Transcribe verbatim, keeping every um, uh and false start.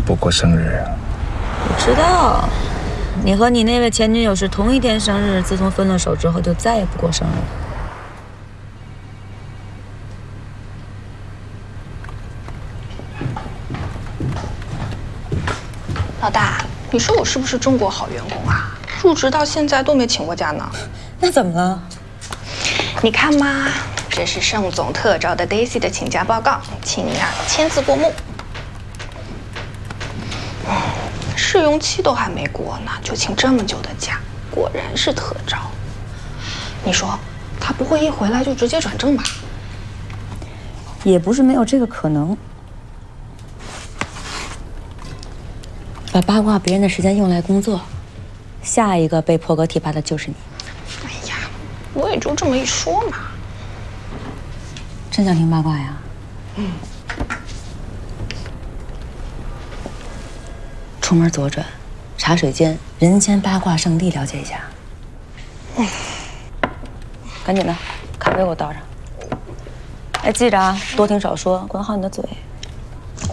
不过生日啊？ 我知道，你和你那位前女友是同一天生日，自从分了手之后就再也不过生日了。 老大，你说我是不是中国好员工啊？入职到现在都没请过假呢。 那怎么了？ 你看嘛，这是盛总特招的 Daisy 的请假报告，请你啊签字过目。试用期都还没过呢，就请这么久的假，果然是特招。你说他不会一回来就直接转正吧？ 也不是没有这个可能。把八卦别人的时间用来工作，下一个被破格提拔的就是你。 哎呀，我也就这么一说嘛。 真想听八卦呀？ 嗯。 出门左转，茶水间，人间八卦圣地，了解一下。嗯。赶紧的，咖啡给我倒上。哎，记着啊，多听少说，管好你的嘴。